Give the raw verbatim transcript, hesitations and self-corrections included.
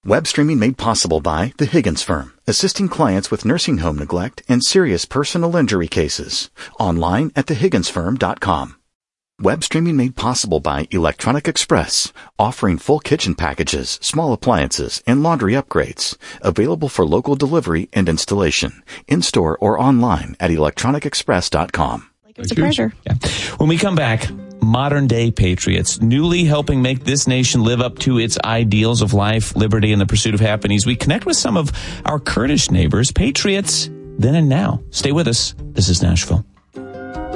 Web streaming made possible by The Higgins Firm, assisting clients with nursing home neglect and serious personal injury cases. Online at the higgins firm dot com. Web streaming made possible by Electronic Express, offering full kitchen packages, small appliances, and laundry upgrades. Available for local delivery and installation, in-store or online at electronic express dot com. It's a pleasure. Yeah. When we come back, modern day patriots, newly helping make this nation live up to its ideals of life, liberty, and the pursuit of happiness. We connect with some of our Kurdish neighbors, patriots, then and now. Stay with us. This is Nashville.